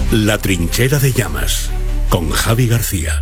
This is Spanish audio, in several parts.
La Trinchera de Llamas, con Javi García.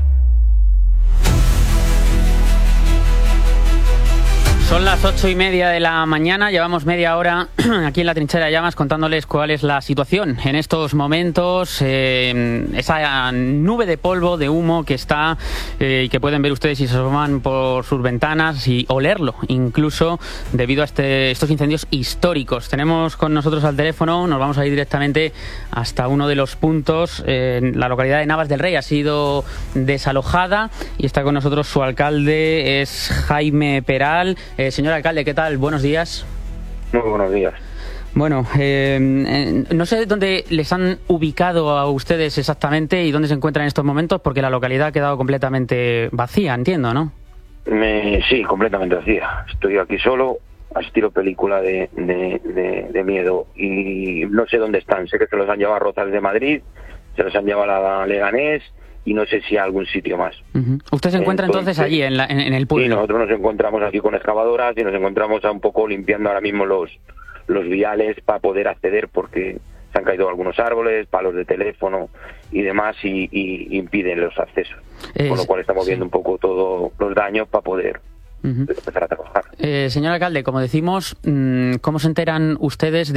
Son las 8:30 de la mañana, llevamos media hora aquí en la Trinchera de Llamas contándoles cuál es la situación en estos momentos, esa nube de polvo, de humo que está y que pueden ver ustedes si se asoman por sus ventanas y olerlo, incluso debido a estos incendios históricos. Tenemos con nosotros al teléfono, nos vamos a ir directamente hasta uno de los puntos, la localidad de Navas del Rey ha sido desalojada y está con nosotros su alcalde, es Jaime Peral. Señor alcalde, ¿qué tal? Buenos días. Muy buenos días. Bueno, no sé dónde les han ubicado a ustedes exactamente y dónde se encuentran en estos momentos, porque la localidad ha quedado completamente vacía, entiendo, ¿no? Sí, completamente vacía. Estoy aquí solo, a estilo película de miedo, y no sé dónde están. Sé que se los han llevado a Rozas de Madrid, se los han llevado a Leganés, y no sé si a algún sitio más. ¿Usted se encuentra entonces allí, en el pueblo? Sí, nosotros nos encontramos aquí con excavadoras y nos encontramos un poco limpiando ahora mismo los viales para poder acceder, porque se han caído algunos árboles, palos de teléfono y demás, y impiden los accesos. Con lo cual estamos viendo un poco todos los daños para poder empezar a trabajar. Señor alcalde, como decimos, ¿cómo se enteran ustedes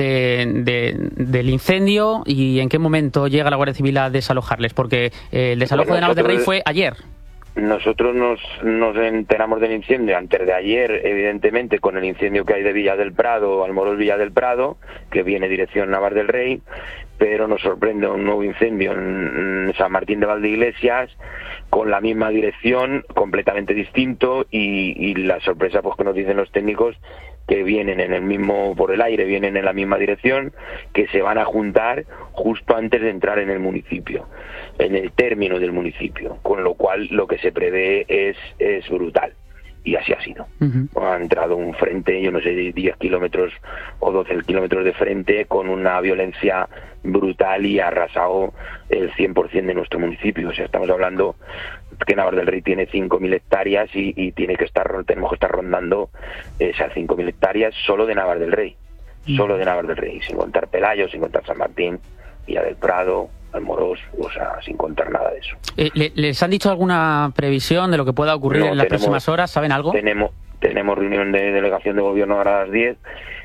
del incendio y en qué momento llega la Guardia Civil a desalojarles? Porque el desalojo de Navas del Rey fue ayer. Nosotros nos enteramos del incendio antes de ayer, evidentemente, con el incendio que hay de Villa del Prado, Almorós Villa del Prado, que viene dirección Navas del Rey, pero nos sorprende un nuevo incendio en San Martín de Valdeiglesias, con la misma dirección, completamente distinto, y la sorpresa pues que nos dicen los técnicos que vienen por el aire, vienen en la misma dirección, que se van a juntar justo antes de entrar en el municipio, en el término del municipio, con lo cual lo que se prevé es brutal. Y así ha sido. Ha entrado un frente, yo no sé, 10 kilómetros o 12 kilómetros de frente, con una violencia brutal, y ha arrasado el 100% de nuestro municipio. O sea, estamos hablando que Navas del Rey tiene 5.000 hectáreas y tenemos que estar rondando esas 5.000 hectáreas solo de Navas del Rey. Solo de Navas del Rey, sin contar Pelayo, sin contar San Martín, Villa del Prado, Almorós, o sea, sin contar nada de eso. ¿Les han dicho alguna previsión de lo que pueda ocurrir en las próximas horas? ¿Saben algo? Tenemos reunión de delegación de gobierno ahora a las 10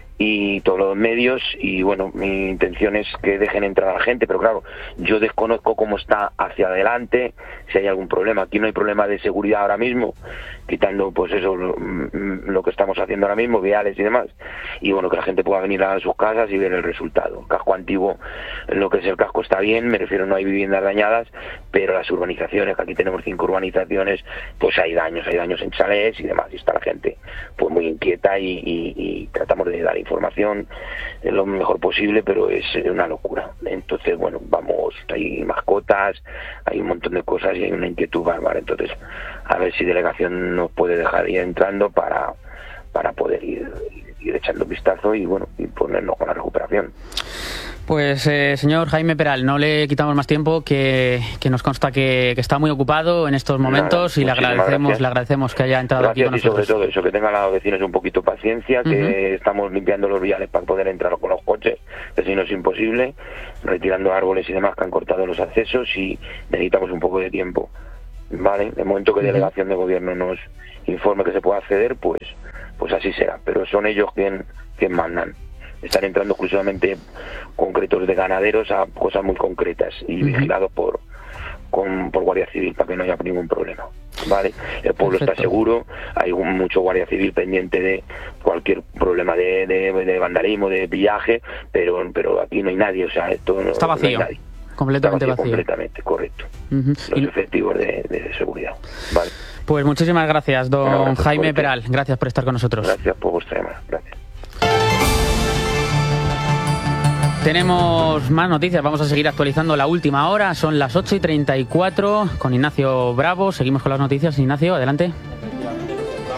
y todos los medios, y bueno, mi intención es que dejen entrar a la gente, pero claro, yo desconozco cómo está hacia adelante, si hay algún problema. Aquí no hay problema de seguridad ahora mismo, quitando pues eso, lo que estamos haciendo ahora mismo, viales y demás, y bueno, que la gente pueda venir a sus casas y ver el resultado. El casco antiguo, lo que es el casco, está bien, me refiero, no hay viviendas dañadas, pero las urbanizaciones, que aquí tenemos 5 urbanizaciones, pues hay daños en chalés y demás, y está la gente pues muy inquieta, y tratamos de dar información lo mejor posible, pero es una locura. Entonces, bueno, hay mascotas, hay un montón de cosas y hay una inquietud bárbara. Entonces, a ver si delegación nos puede dejar ir entrando para poder ir echando un vistazo y bueno, y ponernos con la recuperación. Pues señor Jaime Peral, no le quitamos más tiempo, que nos consta que está muy ocupado en estos momentos. Nada, y le agradecemos que haya entrado aquí con nosotros. Y sobre todo eso, que tengan a los vecinos un poquito de paciencia, que estamos limpiando los viales para poder entrar con los coches, que si no es imposible, retirando árboles y demás que han cortado los accesos, y necesitamos un poco de tiempo. Vale, en el momento que delegación de gobierno nos informe que se pueda acceder, pues así será, pero son ellos quien mandan. Están entrando exclusivamente concretos de ganaderos a cosas muy concretas y vigilados por Guardia Civil para que no haya ningún problema. Vale, el pueblo está seguro, hay mucho Guardia Civil pendiente de cualquier problema de vandalismo, de pillaje, pero aquí no hay nadie, o sea, esto está vacío. No hay nadie. Completamente vacío. Completamente, correcto. Los efectivos de seguridad. Vale. Pues muchísimas gracias, don Jaime Peral. Gracias por estar con nosotros. Gracias por vuestra llamada. Gracias. Tenemos más noticias, vamos a seguir actualizando la última hora, son las 8:34 con Ignacio Bravo. Seguimos con las noticias. Ignacio, adelante.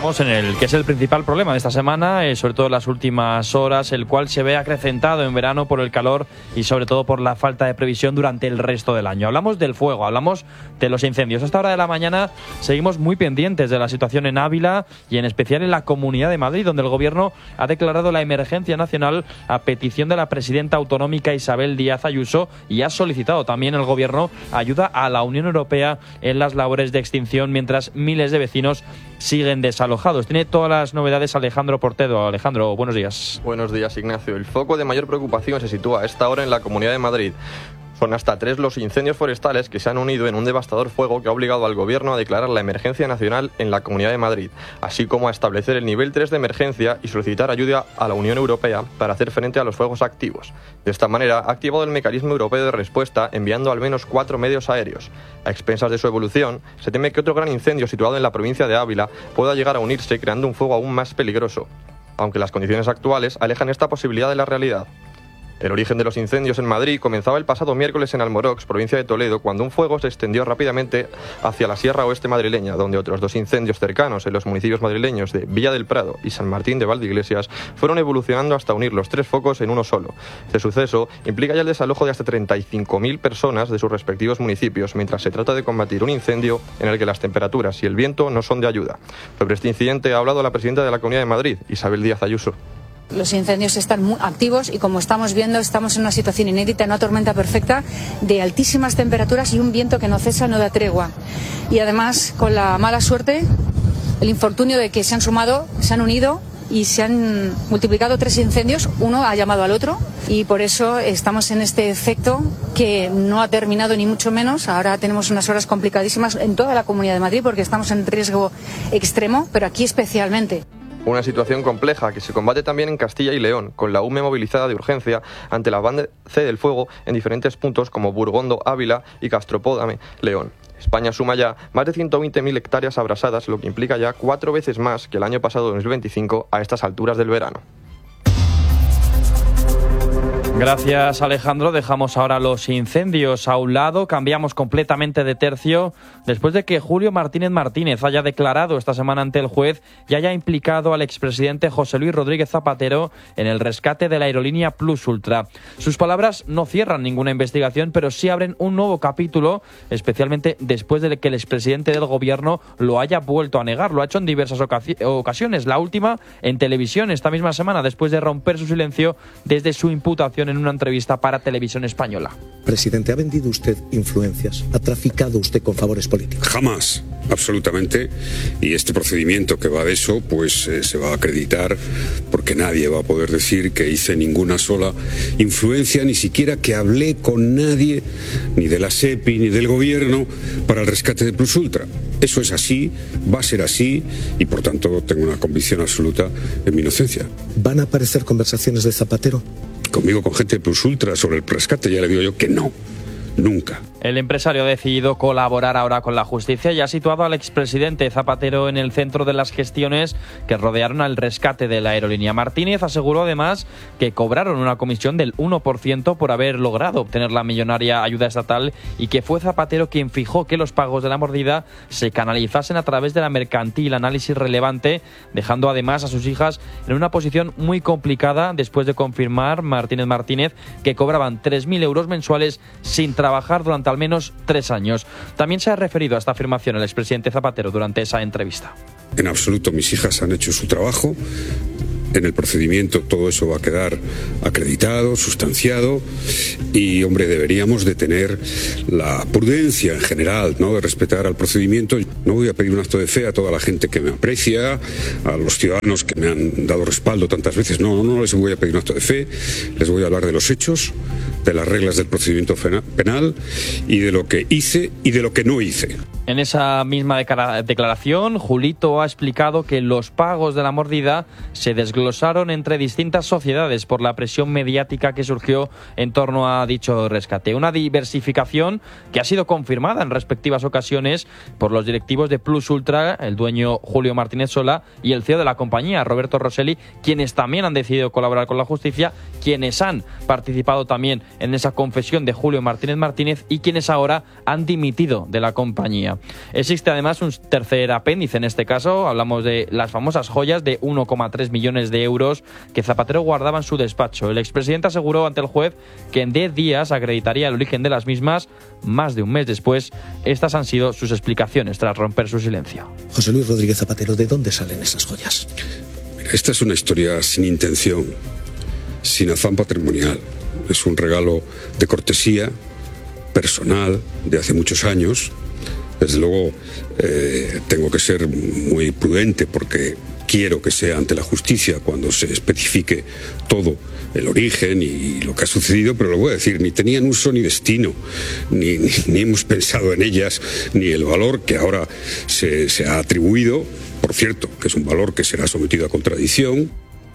entramos en el que es el principal problema de esta semana, sobre todo en las últimas horas, el cual se ve acrecentado en verano por el calor y sobre todo por la falta de previsión durante el resto del año. Hablamos del fuego, hablamos de los incendios. A esta hora de la mañana seguimos muy pendientes de la situación en Ávila y en especial en la Comunidad de Madrid, donde el Gobierno ha declarado la emergencia nacional a petición de la presidenta autonómica Isabel Díaz Ayuso, y ha solicitado también el Gobierno ayuda a la Unión Europea en las labores de extinción, mientras miles de vecinos siguen desalojados. Tiene todas las novedades Alejandro Portedo. Alejandro, buenos días. Buenos días, Ignacio. El foco de mayor preocupación se sitúa a esta hora en la Comunidad de Madrid. Son hasta 3 los incendios forestales que se han unido en un devastador fuego que ha obligado al Gobierno a declarar la emergencia nacional en la Comunidad de Madrid, así como a establecer el nivel 3 de emergencia y solicitar ayuda a la Unión Europea para hacer frente a los fuegos activos. De esta manera, ha activado el mecanismo europeo de respuesta enviando al menos 4 medios aéreos. A expensas de su evolución, se teme que otro gran incendio situado en la provincia de Ávila pueda llegar a unirse, creando un fuego aún más peligroso, aunque las condiciones actuales alejan esta posibilidad de la realidad. El origen de los incendios en Madrid comenzaba el pasado miércoles en Almorox, provincia de Toledo, cuando un fuego se extendió rápidamente hacia la Sierra Oeste madrileña, donde otros 2 incendios cercanos en los municipios madrileños de Villa del Prado y San Martín de Valdeiglesias fueron evolucionando hasta unir los 3 focos en uno solo. Este suceso implica ya el desalojo de hasta 35.000 personas de sus respectivos municipios, mientras se trata de combatir un incendio en el que las temperaturas y el viento no son de ayuda. Sobre este incidente ha hablado la presidenta de la Comunidad de Madrid, Isabel Díaz Ayuso. Los incendios están muy activos y, como estamos viendo, estamos en una situación inédita, una tormenta perfecta de altísimas temperaturas y un viento que no cesa, no da tregua. Y además, con la mala suerte, el infortunio de que se han unido y se han multiplicado 3 incendios, uno ha llamado al otro, y por eso estamos en este efecto que no ha terminado ni mucho menos. Ahora tenemos unas horas complicadísimas en toda la Comunidad de Madrid porque estamos en riesgo extremo, pero aquí especialmente. Una situación compleja que se combate también en Castilla y León, con la UME movilizada de urgencia ante el avance del fuego en diferentes puntos como Burgondo, Ávila y Castropódame, León. España suma ya más de 120.000 hectáreas abrasadas, lo que implica ya 4 veces más que el año pasado 2025 a estas alturas del verano. Gracias, Alejandro. Dejamos ahora los incendios a un lado, cambiamos completamente de tercio después de que Julio Martínez Martínez haya declarado esta semana ante el juez y haya implicado al expresidente José Luis Rodríguez Zapatero en el rescate de la aerolínea Plus Ultra. Sus palabras no cierran ninguna investigación, pero sí abren un nuevo capítulo, especialmente después de que el expresidente del Gobierno lo haya vuelto a negar. Lo ha hecho en diversas ocasiones, la última en televisión esta misma semana, después de romper su silencio desde su imputación en una entrevista para Televisión Española. Presidente, ¿ha vendido usted influencias? ¿Ha traficado usted con favores políticos? Jamás, absolutamente. Y este procedimiento que va de eso, pues se va a acreditar, porque nadie va a poder decir que hice ninguna sola influencia, ni siquiera que hablé con nadie, ni de la SEPI, ni del Gobierno, para el rescate de Plus Ultra. Eso es así, va a ser así, y por tanto tengo una convicción absoluta en mi inocencia. ¿Van a aparecer conversaciones de Zapatero conmigo, con gente de Plus Ultra, sobre el rescate? Ya le digo yo que no, nunca. El empresario ha decidido colaborar ahora con la justicia y ha situado al expresidente Zapatero en el centro de las gestiones que rodearon al rescate de la aerolínea. Martínez aseguró además que cobraron una comisión del 1% por haber logrado obtener la millonaria ayuda estatal y que fue Zapatero quien fijó que los pagos de la mordida se canalizasen a través de la mercantil Análisis Relevante, dejando además a sus hijas en una posición muy complicada después de confirmar Martínez que cobraban 3.000 euros mensuales sin trabajar durante al menos 3 años. También se ha referido a esta afirmación el expresidente Zapatero durante esa entrevista. En absoluto, mis hijas han hecho su trabajo. En el procedimiento todo eso va a quedar acreditado, sustanciado, y, hombre, deberíamos de tener la prudencia en general, ¿no?, de respetar al procedimiento. No voy a pedir un acto de fe a toda la gente que me aprecia, a los ciudadanos que me han dado respaldo tantas veces. No les voy a pedir un acto de fe, les voy a hablar de los hechos, de las reglas del procedimiento penal y de lo que hice y de lo que no hice. En esa misma declaración, Julito ha explicado que los pagos de la mordida se desglosaron entre distintas sociedades por la presión mediática que surgió en torno a dicho rescate. Una diversificación que ha sido confirmada en respectivas ocasiones por los directivos de Plus Ultra, el dueño Julio Martínez Sola y el CEO de la compañía, Roberto Rosselli, quienes también han decidido colaborar con la justicia, quienes han participado también en esa confesión de Julio Martínez Martínez y quienes ahora han dimitido de la compañía. España. Existe además un tercer apéndice en este caso, hablamos de las famosas joyas de 1,3 millones de euros que Zapatero guardaba en su despacho. El expresidente aseguró ante el juez que en 10 días acreditaría el origen de las mismas. Más de un mes después, estas han sido sus explicaciones tras romper su silencio. José Luis Rodríguez Zapatero, ¿de dónde salen esas joyas? Esta es una historia sin intención, sin afán patrimonial. Es un regalo de cortesía personal de hace muchos años. Desde luego tengo que ser muy prudente porque quiero que sea ante la justicia cuando se especifique todo el origen y lo que ha sucedido, pero lo voy a decir, ni tenían uso ni destino, ni hemos pensado en ellas, ni el valor que ahora se ha atribuido, por cierto, que es un valor que será sometido a contradicción.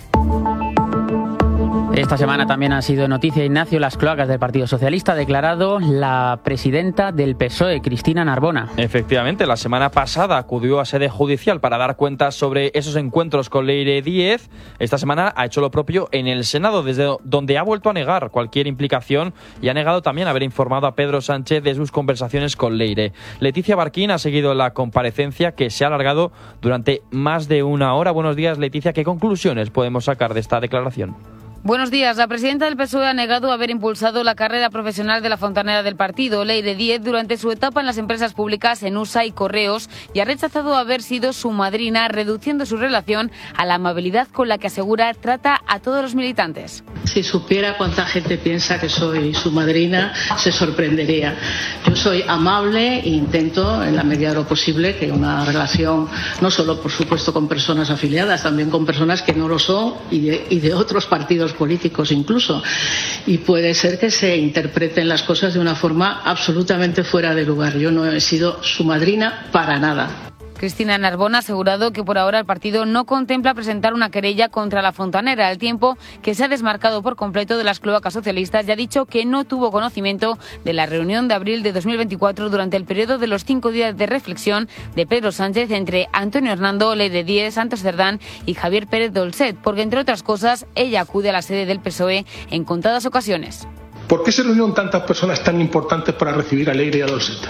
Esta semana también han sido noticia, Ignacio, las cloacas del Partido Socialista. Ha declarado la presidenta del PSOE, Cristina Narbona. Efectivamente, la semana pasada acudió a sede judicial para dar cuenta sobre esos encuentros con Leire Díez. Esta semana ha hecho lo propio en el Senado, desde donde ha vuelto a negar cualquier implicación y ha negado también haber informado a Pedro Sánchez de sus conversaciones con Leire. Leticia Barquín ha seguido la comparecencia, que se ha alargado durante más de una hora. Buenos días, Leticia. ¿Qué conclusiones podemos sacar de esta declaración? Buenos días. La presidenta del PSOE ha negado haber impulsado la carrera profesional de la fontanera del partido, Leire Díez, durante su etapa en las empresas públicas ENUSA y Correos, y ha rechazado haber sido su madrina, reduciendo su relación a la amabilidad con la que asegura trata a todos los militantes. Si supiera cuánta gente piensa que soy su madrina, se sorprendería. Yo soy amable e intento, en la medida de lo posible, que una relación, no solo, por supuesto, con personas afiliadas, también con personas que no lo son y de otros partidos políticos incluso, y puede ser que se interpreten las cosas de una forma absolutamente fuera de lugar. Yo no he sido su madrina para nada. Cristina Narbona ha asegurado que por ahora el partido no contempla presentar una querella contra la fontanera, al tiempo que se ha desmarcado por completo de las cloacas socialistas y ha dicho que no tuvo conocimiento de la reunión de abril de 2024 durante el periodo de los 5 días de reflexión de Pedro Sánchez entre Antonio Hernando, Leire Díez, Santos Cerdán y Javier Pérez Dolcet, porque entre otras cosas ella acude a la sede del PSOE en contadas ocasiones. ¿Por qué se reunieron tantas personas tan importantes para recibir a Leire y a Dolcet?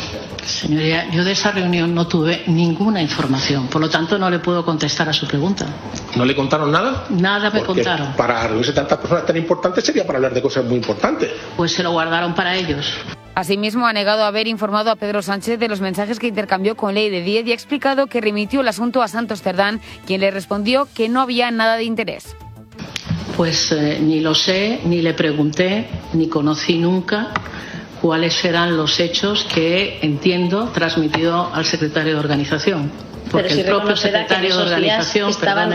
Señoría, yo de esa reunión no tuve ninguna información, por lo tanto no le puedo contestar a su pregunta. ¿No le contaron nada? Nada me contaron. Para reunirse tantas personas tan importantes sería para hablar de cosas muy importantes. Pues se lo guardaron para ellos. Asimismo, ha negado haber informado a Pedro Sánchez de los mensajes que intercambió con Leire Díez y ha explicado que remitió el asunto a Santos Cerdán, quien le respondió que no había nada de interés. Pues ni lo sé, ni le pregunté, ni conocí nunca cuáles serán los hechos que, entiendo, transmitió al secretario de organización. Porque si el propio secretario de organización,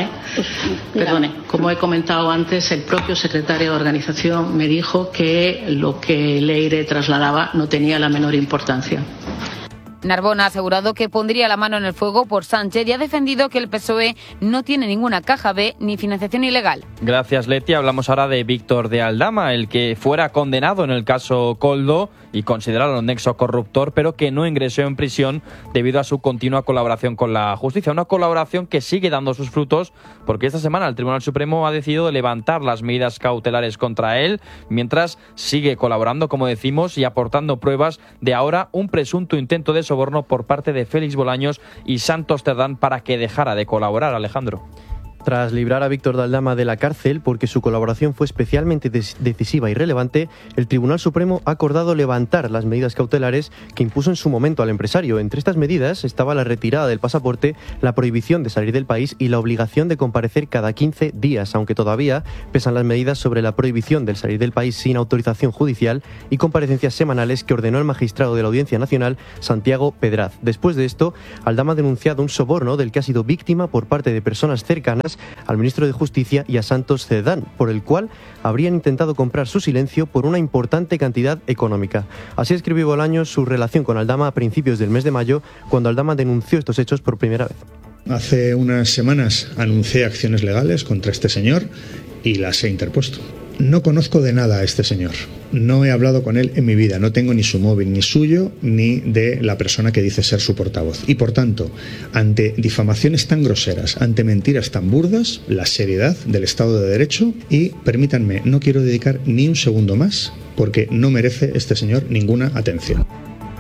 perdone, como he comentado antes, el propio secretario de organización me dijo que lo que Leire trasladaba no tenía la menor importancia. Narbona ha asegurado que pondría la mano en el fuego por Sánchez y ha defendido que el PSOE no tiene ninguna caja B ni financiación ilegal. Gracias, Leti. Hablamos ahora de Víctor de Aldama, el que fuera condenado en el caso Koldo y considerado un nexo corruptor, pero que no ingresó en prisión debido a su continua colaboración con la justicia. Una colaboración que sigue dando sus frutos, porque esta semana el Tribunal Supremo ha decidido levantar las medidas cautelares contra él, mientras sigue colaborando, como decimos, y aportando pruebas de ahora un presunto intento de soborno por parte de Félix Bolaños y Santos Cerdán para que dejara de colaborar. Alejandro. Tras librar a Víctor de Aldama de la cárcel porque su colaboración fue especialmente decisiva y relevante, el Tribunal Supremo ha acordado levantar las medidas cautelares que impuso en su momento al empresario. Entre estas medidas estaba la retirada del pasaporte, la prohibición de salir del país y la obligación de comparecer cada 15 días, aunque todavía pesan las medidas sobre la prohibición del salir del país sin autorización judicial y comparecencias semanales que ordenó el magistrado de la Audiencia Nacional, Santiago Pedraz. Después de esto, Aldama ha denunciado un soborno del que ha sido víctima por parte de personas cercanas al ministro de Justicia y a Santos Cerdán, por el cual habrían intentado comprar su silencio por una importante cantidad económica. Así escribió Bolaños su relación con Aldama a principios del mes de mayo, cuando Aldama denunció estos hechos por primera vez. Hace unas semanas anuncié acciones legales contra este señor y las he interpuesto. No conozco de nada a este señor. No he hablado con él en mi vida. No tengo ni su móvil, ni suyo, ni de la persona que dice ser su portavoz. Y por tanto, ante difamaciones tan groseras, ante mentiras tan burdas, la seriedad del Estado de Derecho y, permítanme, no quiero dedicar ni un segundo más porque no merece este señor ninguna atención.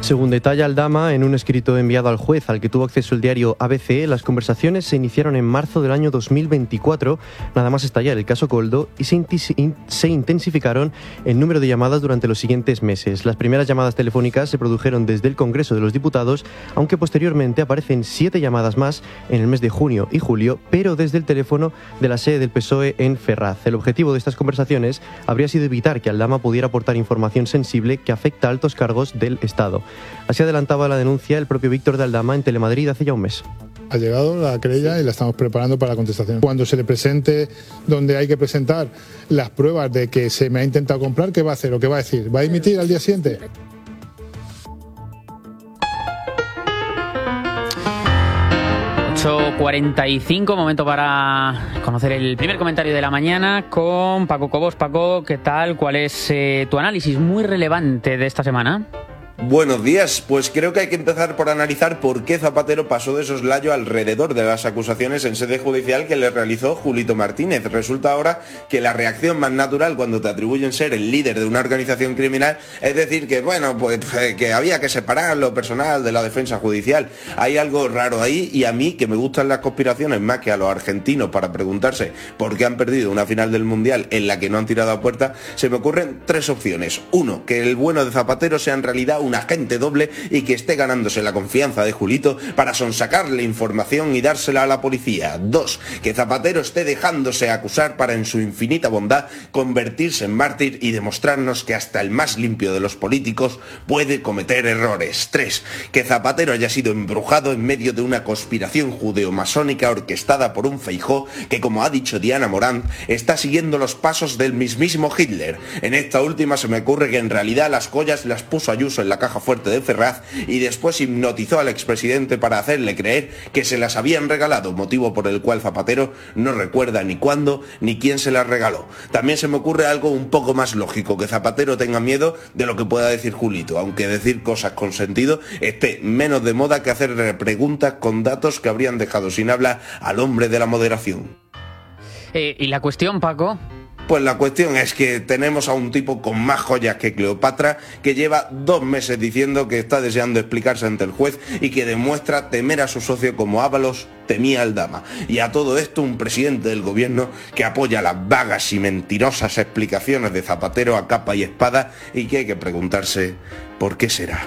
Según detalla Aldama en un escrito enviado al juez al que tuvo acceso el diario ABC, las conversaciones se iniciaron en marzo del año 2024, nada más estallar el caso Koldo, y se intensificaron el número de llamadas durante los siguientes meses. Las primeras llamadas telefónicas se produjeron desde el Congreso de los Diputados, aunque posteriormente aparecen 7 llamadas más en el mes de junio y julio, pero desde el teléfono de la sede del PSOE en Ferraz. El objetivo de estas conversaciones habría sido evitar que Aldama pudiera aportar información sensible que afecta a altos cargos del Estado. Así adelantaba la denuncia el propio Víctor de Aldama en Telemadrid hace ya un mes. Ha llegado la querella y la estamos preparando para la contestación. Cuando se le presente donde hay que presentar las pruebas de que se me ha intentado comprar, ¿qué va a hacer o qué va a decir? ¿Va a emitir al día siguiente? 8:45, momento para conocer el primer comentario de la mañana con Paco Cobos. Paco, ¿qué tal? ¿Cuál es tu análisis muy relevante de esta semana? Buenos días, pues creo que hay que empezar por analizar por qué Zapatero pasó de soslayo alrededor de las acusaciones en sede judicial que le realizó Julito Martínez. Resulta ahora que la reacción más natural cuando te atribuyen ser el líder de una organización criminal es decir que, bueno, pues que había que separar lo personal de la defensa judicial. Hay algo raro ahí y a mí, que me gustan las conspiraciones más que a los argentinos para preguntarse por qué han perdido una final del Mundial en la que no han tirado a puerta, se me ocurren 3 opciones. 1, que el bueno de Zapatero sea en realidad un agente doble y que esté ganándose la confianza de Julito para sonsacarle información y dársela a la policía. 2, que Zapatero esté dejándose acusar para en su infinita bondad convertirse en mártir y demostrarnos que hasta el más limpio de los políticos puede cometer errores. 3, que Zapatero haya sido embrujado en medio de una conspiración judeo-masónica orquestada por un Feijóo que, como ha dicho Diana Morant, está siguiendo los pasos del mismísimo Hitler. En esta última se me ocurre que en realidad las joyas las puso Ayuso en la caja fuerte de Ferraz y después hipnotizó al expresidente para hacerle creer que se las habían regalado, motivo por el cual Zapatero no recuerda ni cuándo ni quién se las regaló. También se me ocurre algo un poco más lógico, que Zapatero tenga miedo de lo que pueda decir Julito, aunque decir cosas con sentido esté menos de moda que hacer preguntas con datos que habrían dejado sin habla al hombre de la moderación. ¿Y la cuestión, Paco? Pues la cuestión es que tenemos a un tipo con más joyas que Cleopatra, que lleva 2 meses diciendo que está deseando explicarse ante el juez y que demuestra temer a su socio como Ábalos temía al Aldama. Y a todo esto un presidente del gobierno que apoya las vagas y mentirosas explicaciones de Zapatero a capa y espada y que hay que preguntarse ¿por qué será?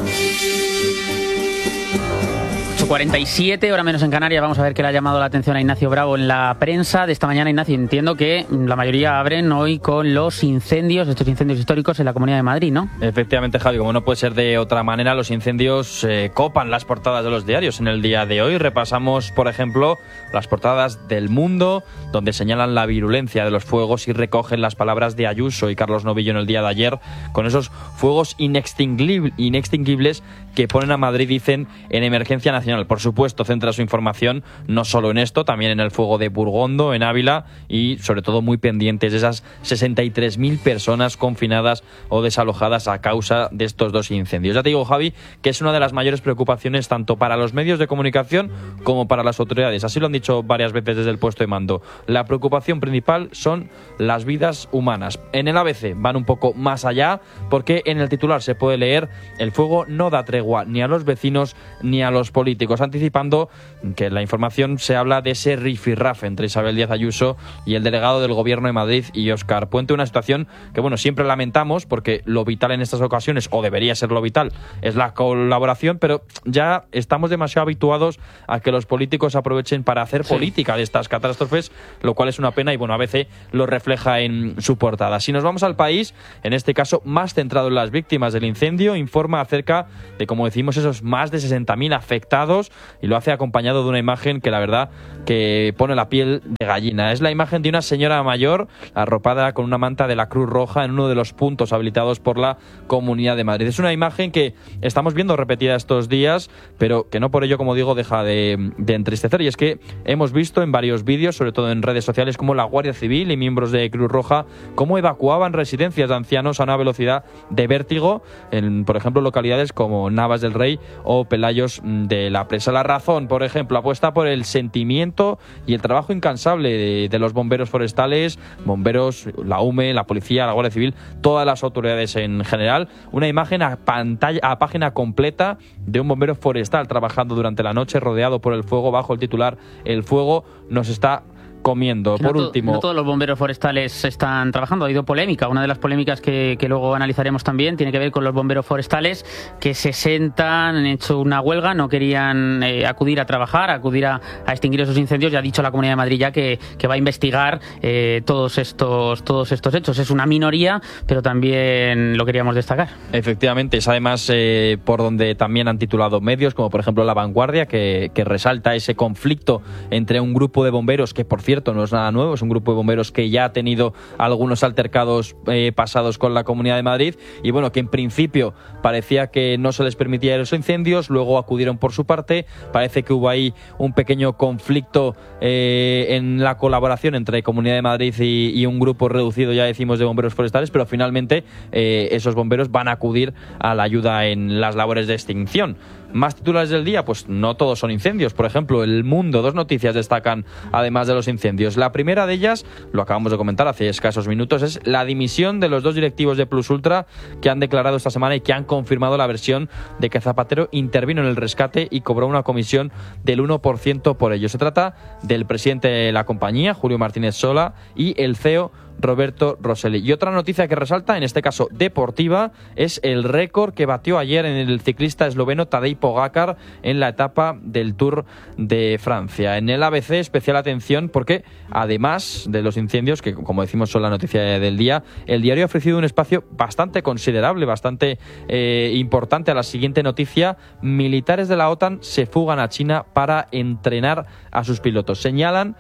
8:47, hora menos en Canarias. Vamos a ver qué le ha llamado la atención a Ignacio Bravo en la prensa de esta mañana. Ignacio, entiendo que la mayoría abren hoy con los incendios, estos incendios históricos en la Comunidad de Madrid, ¿no? Efectivamente, Javi, como no puede ser de otra manera, los incendios copan las portadas de los diarios en el día de hoy. Repasamos, por ejemplo, las portadas del Mundo, donde señalan la virulencia de los fuegos y recogen las palabras de Ayuso y Carlos Novillo en el día de ayer, con esos fuegos inextinguibles que ponen a Madrid, dicen, en emergencia nacional. Por supuesto, centra su información no solo en esto, también en el fuego de Burgondo, en Ávila, y sobre todo muy pendientes de esas 63.000 personas confinadas o desalojadas a causa de estos 2 incendios. Ya te digo, Javi, que es una de las mayores preocupaciones tanto para los medios de comunicación como para las autoridades. Así lo han dicho varias veces desde el puesto de mando. La preocupación principal son las vidas humanas. En el ABC van un poco más allá, porque en el titular se puede leer: el fuego no da tregua ni a los vecinos ni a los políticos, anticipando que en la información se habla de ese rifirrafe entre Isabel Díaz Ayuso y el delegado del Gobierno de Madrid y Óscar Puente, una situación que, bueno, siempre lamentamos, porque lo vital en estas ocasiones, o debería ser lo vital, es la colaboración, pero ya estamos demasiado habituados a que los políticos aprovechen para hacer política de estas catástrofes, lo cual es una pena y, bueno, a veces lo refleja en su portada. Si nos vamos al País, en este caso más centrado en las víctimas del incendio, informa acerca de, como decimos, esos más de 60.000 afectados, y lo hace acompañado de una imagen que la verdad que pone la piel de gallina. Es la imagen de una señora mayor arropada con una manta de la Cruz Roja en uno de los puntos habilitados por la Comunidad de Madrid. Es una imagen que estamos viendo repetida estos días, pero que no por ello, como digo, deja de entristecer. Y es que hemos visto en varios vídeos, sobre todo en redes sociales, como la Guardia Civil y miembros de Cruz Roja cómo evacuaban residencias de ancianos a una velocidad de vértigo en, por ejemplo, localidades como Navas del Rey o Pelayos de la Presa. La Razón, por ejemplo, apuesta por el sentimiento y el trabajo incansable responsable de los bomberos forestales, bomberos, la UME, la policía, la Guardia Civil, todas las autoridades en general. Una imagen a página completa de un bombero forestal trabajando durante la noche, rodeado por el fuego, bajo el titular "El fuego nos está comiendo". Por último, no todos los bomberos forestales están trabajando. Ha habido polémica. Una de las polémicas que luego analizaremos también tiene que ver con los bomberos forestales que se sentan, han hecho una huelga, no querían acudir a trabajar, acudir a extinguir esos incendios. Ya ha dicho la Comunidad de Madrid ya que va a investigar todos estos hechos. Es una minoría, pero también lo queríamos destacar. Efectivamente, es además por donde también han titulado medios, como por ejemplo La Vanguardia, que resalta ese conflicto entre un grupo de bomberos que, por cierto, no es nada nuevo, es un grupo de bomberos que ya ha tenido algunos altercados pasados con la Comunidad de Madrid y bueno, que en principio parecía que no se les permitía los incendios, luego acudieron por su parte. Parece que hubo ahí un pequeño conflicto en la colaboración entre Comunidad de Madrid y un grupo reducido, ya decimos, de bomberos forestales, pero finalmente esos bomberos van a acudir a la ayuda en las labores de extinción. Más titulares del día, pues no todos son incendios. Por ejemplo, El Mundo, 2 noticias destacan además de los incendios. La primera de ellas, lo acabamos de comentar hace escasos minutos, es la dimisión de los 2 directivos de Plus Ultra que han declarado esta semana y que han confirmado la versión de que Zapatero intervino en el rescate y cobró una comisión del 1% por ello. Se trata del presidente de la compañía, Julio Martínez Sola, y el CEO, Roberto Rosselli. Y otra noticia que resalta, en este caso deportiva, es el récord que batió ayer en el ciclista esloveno Tadej Pogačar en la etapa del Tour de Francia. En el ABC, especial atención porque además de los incendios, que como decimos son la noticia del día, el diario ha ofrecido un espacio bastante considerable, bastante importante a la siguiente noticia: militares de la OTAN se fugan a China para entrenar a sus pilotos. Señala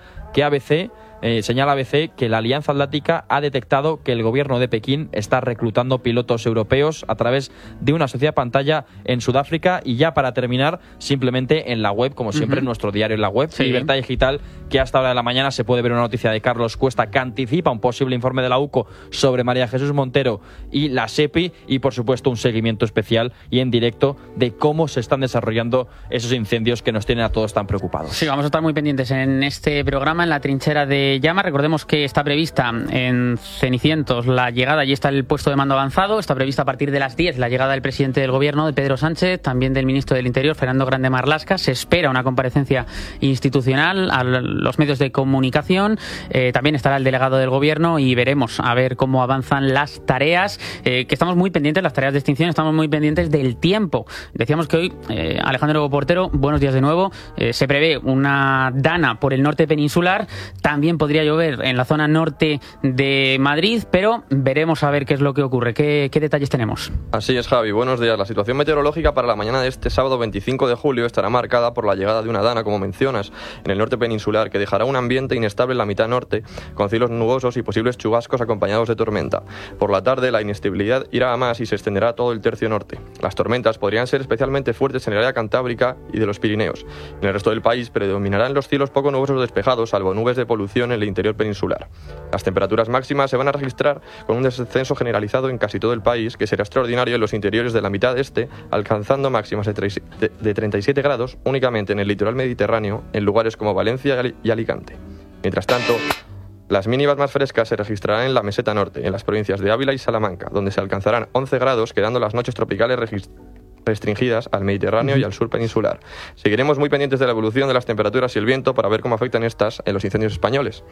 ABC que la Alianza Atlántica ha detectado que el gobierno de Pekín está reclutando pilotos europeos a través de una sociedad pantalla en Sudáfrica. Y ya para terminar, simplemente en la web, como siempre, en nuestro diario en la web, sí, Libertad Digital, que hasta hora de la mañana se puede ver una noticia de Carlos Cuesta que anticipa un posible informe de la UCO sobre María Jesús Montero y la SEPI, y por supuesto un seguimiento especial y en directo de cómo se están desarrollando esos incendios que nos tienen a todos tan preocupados. Sí, vamos a estar muy pendientes en este programa, en la trinchera de Llamas. Recordemos que está prevista en Cenicientos la llegada, allí está el puesto de mando avanzado, está prevista a partir de las 10 la llegada del presidente del gobierno, de Pedro Sánchez, también del ministro del Interior, Fernando Grande Marlaska. Se espera una comparecencia institucional a los medios de comunicación, también estará el delegado del gobierno y veremos a ver cómo avanzan las tareas, que estamos muy pendientes, las tareas de extinción, estamos muy pendientes del tiempo. Decíamos que hoy, Alejandro Portero, buenos días de nuevo, se prevé una dana por el norte peninsular, también podría llover en la zona norte de Madrid, pero veremos a ver qué es lo que ocurre. ¿Qué detalles tenemos? Así es, Javi, buenos días. La situación meteorológica para la mañana de este sábado 25 de julio estará marcada por la llegada de una dana, como mencionas, en el norte peninsular, que dejará un ambiente inestable en la mitad norte, con cielos nubosos y posibles chubascos acompañados de tormenta. Por la tarde, la inestabilidad irá a más y se extenderá a todo el tercio norte. Las tormentas podrían ser especialmente fuertes en el área cantábrica y de los Pirineos. En el resto del país predominarán los cielos poco nubosos despejados, salvo nubes de polución en el interior peninsular. Las temperaturas máximas se van a registrar con un descenso generalizado en casi todo el país, que será extraordinario en los interiores de la mitad este, alcanzando máximas de 37 grados únicamente en el litoral mediterráneo, en lugares como Valencia y Alicante. Mientras tanto, las mínimas más frescas se registrarán en la meseta norte, en las provincias de Ávila y Salamanca, donde se alcanzarán 11 grados, quedando las noches tropicales restringidas al Mediterráneo y al sur peninsular. Seguiremos muy pendientes de la evolución de las temperaturas y el viento para ver cómo afectan estas en los incendios españoles.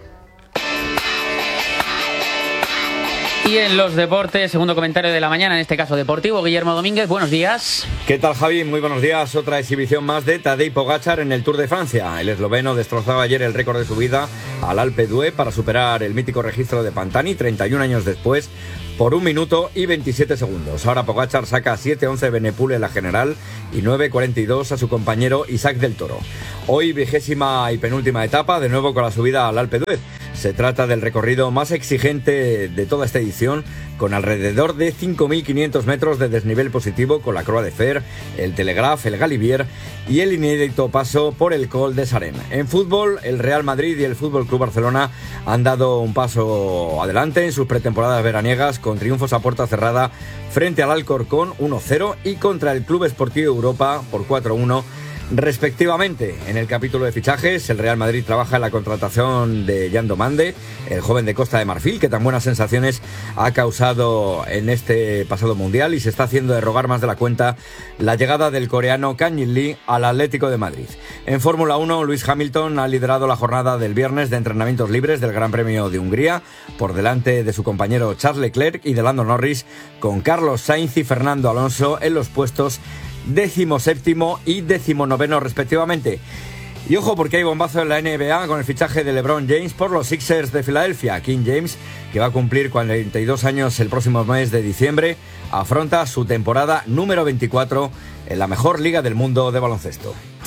Y en los deportes, segundo comentario de la mañana, en este caso deportivo, Guillermo Domínguez, buenos días. ¿Qué tal, Javi? Muy buenos días. Otra exhibición más de Tadej Pogačar en el Tour de Francia. El esloveno destrozaba ayer el récord de subida al Alpe d'Huez para superar el mítico registro de Pantani 31 años después por 1 minuto y 27 segundos. Ahora Pogačar saca 7:11 Benepul en la general y 9:42 a su compañero Isaac del Toro. Hoy 20ª y penúltima etapa, de nuevo con la subida al Alpe d'Huez. Se trata del recorrido más exigente de toda esta edición, con alrededor de 5.500 metros de desnivel positivo con la Croix de Fer, el Telegraph, el Galibier y el inédito paso por el Col de Saren. En fútbol, el Real Madrid y el FC Barcelona han dado un paso adelante en sus pretemporadas veraniegas, con triunfos a puerta cerrada frente al Alcorcón 1-0 y contra el Club Esportivo Europa por 4-1 respectivamente. En el capítulo de fichajes, el Real Madrid trabaja en la contratación de Yan Domande, el joven de Costa de Marfil, que tan buenas sensaciones ha causado en este pasado Mundial, y se está haciendo de rogar más de la cuenta la llegada del coreano Kang In-lee al Atlético de Madrid. En Fórmula 1, Lewis Hamilton ha liderado la jornada del viernes de entrenamientos libres del Gran Premio de Hungría, por delante de su compañero Charles Leclerc y de Lando Norris, con Carlos Sainz y Fernando Alonso en los puestos 17º y 19º respectivamente. Y ojo, porque hay bombazo en la NBA con el fichaje de LeBron James por los Sixers de Filadelfia. King James, que va a cumplir 42 años el próximo mes de diciembre, afronta su temporada número 24 en la mejor liga del mundo de baloncesto.